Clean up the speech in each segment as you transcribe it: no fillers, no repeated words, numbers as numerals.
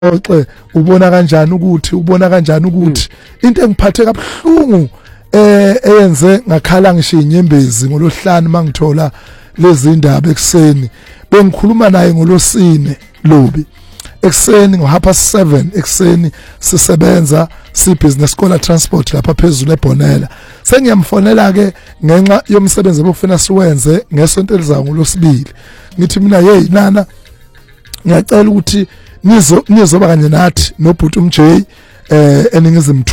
oxe ubona kanjani ukuthi into engiphathe kabuhlungu eyenze ngakhala ngisho inyembezi ngolohlanu mangithola lezi ndaba ekseni bengikhuluma naye ngolosine lobi ekseni ngo7:30 ekseni sisebenza business scholar transport lapha phezulu eBonela sengiyamfonela ke ngenxa yomsebenzi obufuna siwenze ngesonto elizayo ngolosibili ngithi mina hey nana ngiyacela ukuthi nizoba kanye nathi nobhuti umJ eningizimu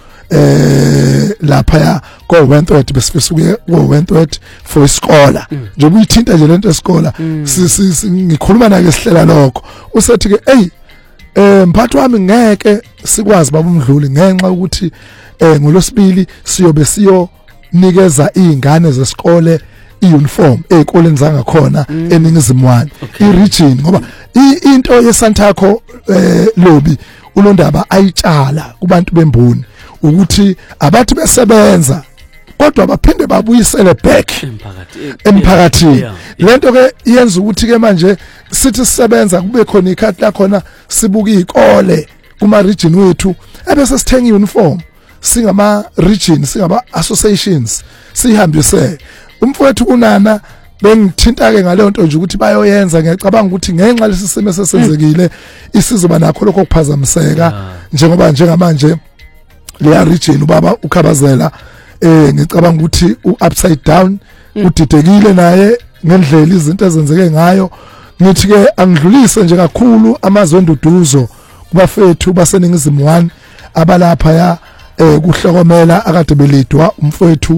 2 lapha ya ko-Wentworth besifisa ukuya ko-Wentworth for iskola njengoba uyithinta nje lento eskola ngikhuluma naye sihlela lokho usethi ke mphathi wami ngeke sikwazi baba uMdluli ngenxa ukuthi ngolosibili siyobe siyonikeza izingane zesikole iuniform ezikoleni zangakhona eningizimu 1 iregion ngoba into yeSantaco lobby ulondaba ayitshala kubantu bemboni ukuthi abathi besebenza kodwa baphinde babuyisele back emphakathini lento ke iyenza ukuthi ke manje sithi sisebenza kube khona ikhathi la khona sibuka izikole kuma region wethu ebese sithenga uniform singama region singaba associations sihambise umfowethu kunana bengithinta ke ngaleyo nto nje ukuthi bayoyenza ngiyacabanga ukuthi ngenxa lesi simo sesenzekile isizoba nakho lokho kuphazamiseka njengamanje leya region ubaba ukhabazela ngicabanga ukuthi upside down udidekile naye ngendlela izinto ezenzeke ngayo ngithi ke angidlulise nje kakhulu amazwenduduzo kubafethu baseningizimu 1 abalapha ya kuhlokomela akade belidwa umfowethu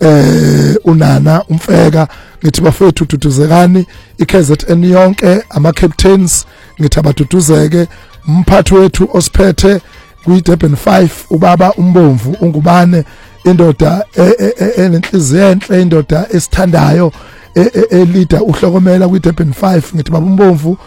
unana umfeka ngithi bafethu duduzekani iKZN yonke ama captains ngithi abaduduzeke umphathi wethu osiphethe kuyiDurban 5 ubaba umbomvu ungubane indoda enenhliziyo enhle indoda esithandayo elida uhlokomela kuyiDurban 5 ngithi baba umbomvu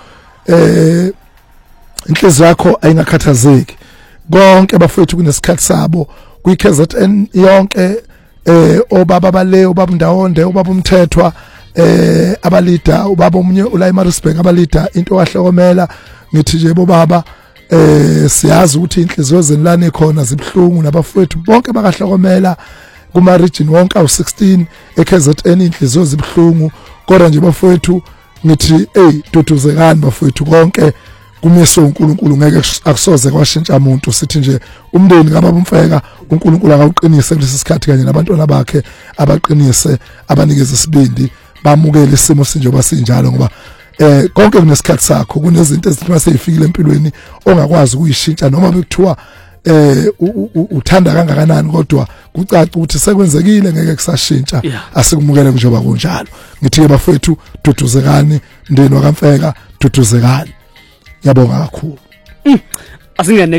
inhliziyo yakho ayingakhathazeki konke bafethu kunesikhathi sabo kuyiKZN yonke obaba bale ubaba Ndawonde ubaba umthethwa abalida ubaba omunye uLayimarisburg abalida into wahlokomela ngithi nje bobaba siyazi ukuthi inhliziyo zenilane khona zibhlungu nabafowethu bonke bakahlokomela kuma region wonke awu16 eKZN inhliziyo zibhlungu kodwa nje bafowethu ngithi duduzekani bafowethu konke kumiso uNkulunkulu ngeke akusoze kwashintsha umuntu sithi nje umndeni kababa umfeka uNkulunkulu akawuqinise kulesi sikhathi kanye nabantwana bakhe abaqinise abanikeza isibindi bamukele isimo sinjoba sinjalo ngoba konke kunesikhathi sakho kunezinto ezithi maseyifikile empilweni ongakwazi ukuyishintsha noma bekuthiwa uthanda kangakanani kodwa kucaca ukuthi sekwenzekile ngeke kusashintsha asikumukele njengoba kunjalo ngithi ke bafethu duduzekani mndeni wakamfeka duduzekani ngiyabonga kakhulu asingene